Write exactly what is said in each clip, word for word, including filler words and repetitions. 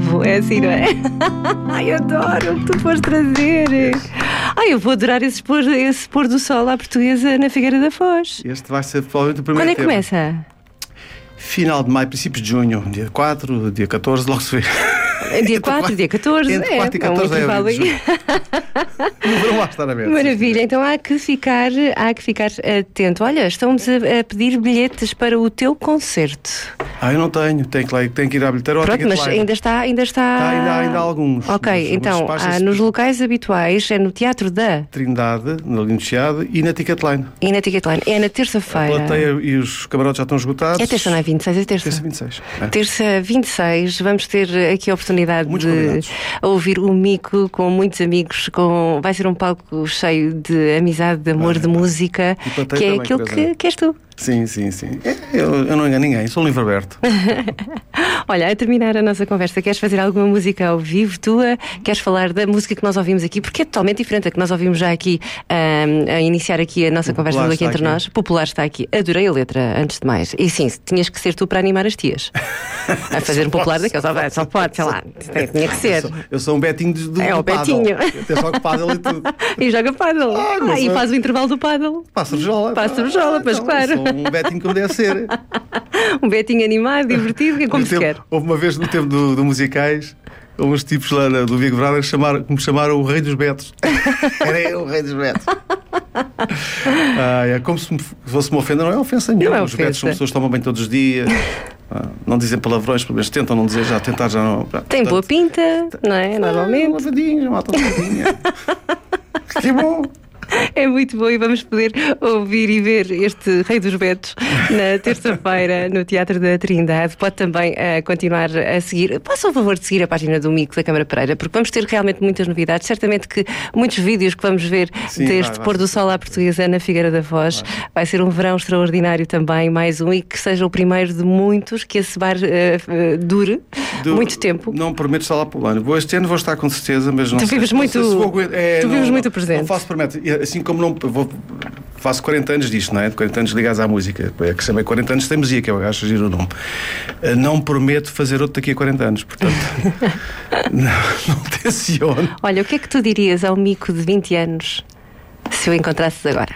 novo. É assim, não é? Ai, eu adoro o que tu foste trazer. Ai, eu vou adorar esse pôr, esse pôr do sol à portuguesa na Figueira da Foz. Este vai ser provavelmente o primeiro. Quando é que tema. começa? Final de maio, princípios de junho, dia quatro, dia catorze, logo se vê. Dia quatro, dia catorze. Entre quatro e é, catorze é, é um aí. Não vão lá estar a ver. Maravilha, então há que ficar, há que ficar atento. Olha, estão-nos a, a pedir bilhetes para o teu concerto. Ah, eu não tenho, tenho que, tenho que ir à bilheteira. Pronto, mas ainda está, ainda está... Tá, ainda, ainda há alguns. Ok, mas, então, mas há, nos locais habituais, é no Teatro da Trindade, no Lindo Chiado e na Ticketline. E na Ticketline, é na A terça-feira. plateia e os camarotes já estão esgotados. É terça, não é vinte e seis, é terça. Terça vinte e seis. É. Terça vinte e seis, vamos ter aqui a oportunidade Muitos de convidados. ouvir o Mico com muitos amigos. Com... Vai ser um palco cheio de amizade, de amor, Vai, de vai. música, E plateia que é também, aquilo por que, exemplo. que és tu. Sim, sim, sim. Eu, eu não engano ninguém, sou um livro aberto. Olha, a terminar a nossa conversa, queres fazer alguma música ao vivo tua? Queres falar da música que nós ouvimos aqui? Porque é totalmente diferente da que nós ouvimos já aqui, um, a iniciar aqui a nossa O conversa Popular do Aqui está Entre aqui. Nós. Popular está aqui. Adorei a letra, antes de mais. E sim, tinhas que ser tu para animar as tias. A fazer um popular daqueles. Só, só pode, sei lá. Tinha que ser. Eu sou, eu sou um Betinho do, do É, o paddle. Betinho. Até só que paddle e tudo. E joga paddle. Ah, Ah, mas e eu- faz o intervalo do paddle. Passa rojola. Passa rojola, pois então, claro. Sou um Betinho como deve ser. Um Betinho animado, divertido, que é como No se tempo- quer. Houve uma vez no tempo do, do musicais, houve uns tipos lá na- do Big Brother que, chamaram, que me chamaram o Rei dos Betos. Era eu o Rei dos Betos. Ah, é como se me fosse uma ofenda, não é ofensa nenhuma. Não é Os Betos são ofensa. pessoas que tomam bem todos os dias. Ah, não dizem palavrões, pelo menos tentam não dizer já, tentar já não. Tem boa pinta, não é? Normalmente. Lavadinho, matam lavadinha. Que bom. É muito bom e vamos poder ouvir e ver este Rei dos Betos na terça-feira no Teatro da Trindade. Pode também uh, continuar a seguir. Faça o favor de seguir a página do Mico da Câmara Pereira, porque vamos ter realmente muitas novidades. Certamente que muitos vídeos que vamos ver Sim, deste vai, vai pôr do ser. sol à portuguesa na Figueira da Foz. Vai. Vai ser um verão extraordinário também, mais um, e que seja o primeiro de muitos, que esse bar uh, uh, dure Do- muito tempo. Não prometo estar lá para o ano. Vou este ano, vou estar com certeza, mas não Tu sei. vives não muito- sei se vou aguentar. É, tu não- vives não- muito presente. Não faço prometo. E assim como não vou, faço quarenta anos disto, não é? De quarenta anos ligados à música. É que chamei quarenta anos de teimosia, que eu acho giro o nome. Eh, Não prometo fazer outro daqui a quarenta anos, portanto. não, não tenciono. Olha, o que é que tu dirias ao Mico de vinte anos se o encontrasses agora?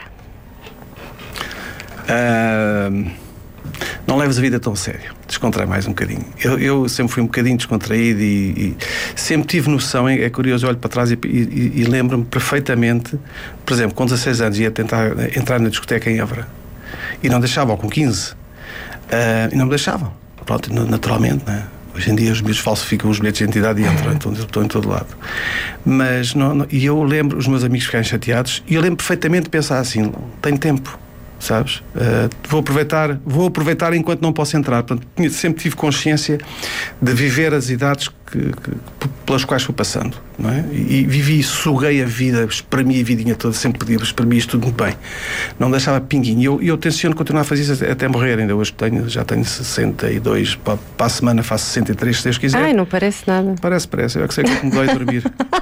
Ah, não leves a vida tão sério. Descontrai mais um bocadinho. Eu, eu sempre fui um bocadinho descontraído e, e sempre tive noção. É curioso, eu olho para trás e, e, e lembro-me perfeitamente. Por exemplo, com dezasseis anos ia tentar entrar na discoteca em Évora e não deixavam, com quinze. Ah, e não me deixavam. Pronto, naturalmente, não é? Hoje em dia os meus falsificam os bilhetes de identidade e entram, então estou em todo lado. Mas, não, não- e eu lembro, os meus amigos ficarem chateados, e eu lembro perfeitamente de pensar assim: tenho tempo, sabes? Uh, vou aproveitar, vou aproveitar enquanto não posso entrar. Portanto, tinha- sempre tive consciência de viver as idades que, que- pelas quais fui passando, não é? E, e vivi, suguei a vida, espremi a vidinha toda, sempre podia, espremi isto tudo muito bem. Não deixava pinguinho. E eu, eu tenciono continuar a fazer isso até, até morrer. Ainda hoje tenho, já tenho sessenta e dois, para, para a semana faço sessenta e três, se Deus quiser. Ai, não parece nada. Parece, parece. Eu é que sei que me dói dormir.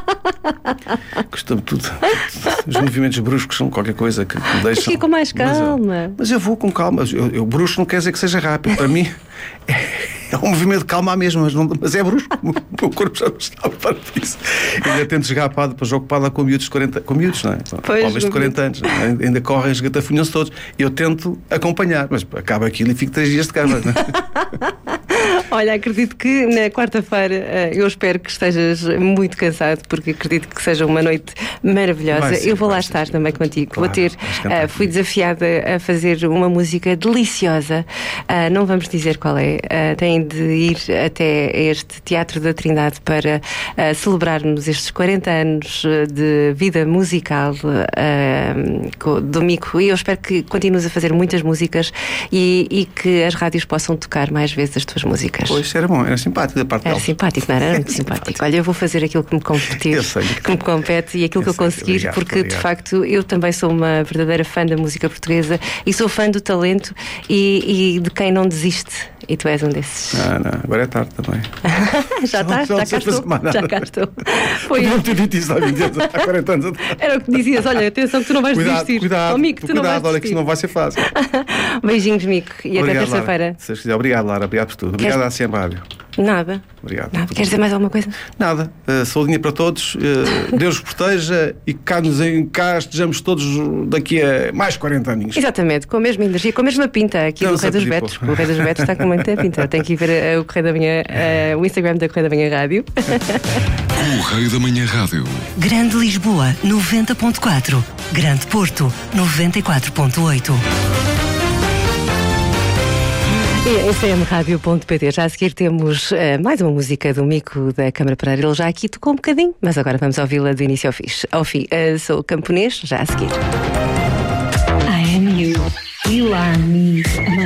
Costumo tudo. Os movimentos bruscos são qualquer coisa que me deixam. Aqui com mais Mas eu- calma. Mas eu, vou com calma. Eu, eu brusco não quer dizer que seja rápido. Para mim é, é um movimento de calma mesmo, mas, não, mas é brusco. O meu corpo já não está para isso. Ainda tento jogar pá, depois jogo pá com miúdos de quarenta, com miúdos, não é? Pois, Homens de quarenta anos, não é? Ainda correm, esgatafunham-se todos. Eu tento acompanhar, mas acaba aquilo e fico três dias de cama, não é? Olha, acredito que na quarta-feira eh, eu espero que estejas muito cansado, porque acredito que seja uma noite maravilhosa. Vai ser, eu vou lá vai ser. estar também contigo. Claro, vou ter, vais cantar eh, fui comigo. desafiada a fazer uma música deliciosa. Ah, não vamos dizer qual é. Ah, têm de ir até este Teatro da Trindade para ah, celebrarmos estes quarenta anos ah, de vida musical ah, co- do Mico. E eu espero que continues a fazer muitas músicas e, e que as rádios possam tocar mais vezes as tuas músicas. Pois, era bom, era simpático da parte Era dela. simpático, não era? Era muito simpático. Olha, eu vou fazer aquilo que me competir, Eu sei. que me compete e aquilo Eu que eu sei. conseguir, Obrigado, porque de obrigado. facto eu também sou uma verdadeira fã da música portuguesa e sou fã do talento e, e de quem não desiste. E tu és um desses. Ah, não, agora é tarde também. já já não- estás, já não já, sei cá fazer estou. mais nada. Já cá estou. Foi, Não te dito isso há vinte anos, há quarenta anos atrás. era o que dizias. Olha, atenção que tu não vais Cuidado, desistir. cuidado, Oh, Mico, tu não vais cuidado, olha que desistir. isto não vai ser fácil. Beijinhos, Mico, e até Obrigado, terça-feira. Lara. Se Deus quiser, obrigado, Lara, obrigado por tudo. Obrigado à C M Rádio. Nada. Obrigado. Nada. Queres dizer mais alguma coisa? Nada. Uh, saudinha para todos. Uh, Deus os proteja e que cá, nos, cá estejamos todos daqui a mais quarenta aninhos. Exatamente, com a mesma energia, com a mesma pinta aqui Não, do Correio dos pedir, Betos. O Correio dos Betos está com muita pinta. Tem que ir ver uh, o Correio da Manhã, uh, o Instagram da Correio da Manhã Rádio. Correio da Manhã Rádio. Grande Lisboa, noventa ponto quatro. Grande Porto, noventa e quatro ponto oito. E F M rádio ponto pt. Já a seguir temos uh, mais uma música do Mico da Câmara Pereira. Ele já aqui tocou um bocadinho, mas agora vamos ouvi-la do início ao, fixe, ao fim. Uh, sou camponês, já a seguir. I am you. You are me.